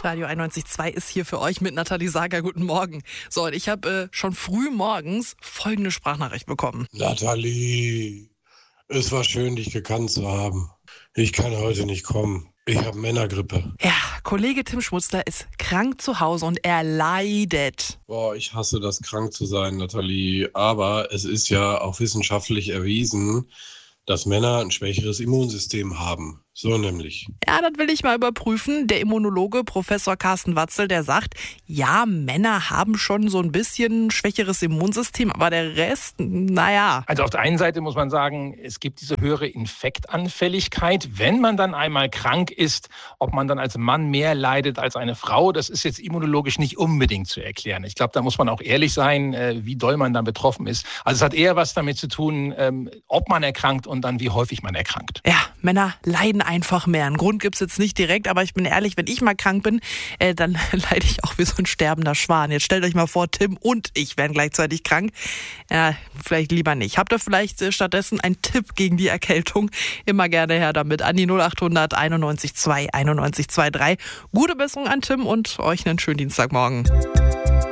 Radio 91.2 ist hier für euch mit Nathalie Sager. Guten Morgen. So, und ich habe schon früh morgens folgende Sprachnachricht bekommen. Nathalie, es war schön, dich gekannt zu haben. Ich kann heute nicht kommen. Ich habe Männergrippe. Ja, Kollege Tim Schmutzler ist krank zu Hause und er leidet. Boah, ich hasse das, krank zu sein, Nathalie. Aber es ist ja auch wissenschaftlich erwiesen, dass Männer ein schwächeres Immunsystem haben. So nämlich. Ja, das will ich mal überprüfen. Der Immunologe Professor Carsten Watzel, der sagt, ja, Männer haben schon so ein bisschen schwächeres Immunsystem, aber der Rest, naja. Also auf der einen Seite muss man sagen, es gibt diese höhere Infektanfälligkeit. Wenn man dann einmal krank ist, ob man dann als Mann mehr leidet als eine Frau, das ist jetzt immunologisch nicht unbedingt zu erklären. Ich glaube, da muss man auch ehrlich sein, wie doll man dann betroffen ist. Also es hat eher was damit zu tun, ob man erkrankt und dann wie häufig man erkrankt. Ja, Männer leiden einfach mehr. Einen Grund gibt's jetzt nicht direkt, aber ich bin ehrlich, wenn ich mal krank bin, dann leide ich auch wie so ein sterbender Schwan. Jetzt stellt euch mal vor, Tim und ich werden gleichzeitig krank. Ja, vielleicht lieber nicht. Habt ihr vielleicht stattdessen einen Tipp gegen die Erkältung? Immer gerne her damit an die 0800 91 2 91 23. Gute Besserung an Tim und euch einen schönen Dienstagmorgen.